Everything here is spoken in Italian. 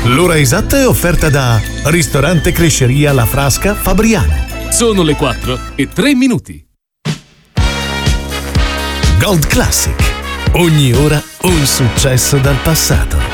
L'ora esatta è offerta da Ristorante Cresceria La Frasca Fabriano. Sono le 4:03. Gold Classic. Ogni ora un successo dal passato.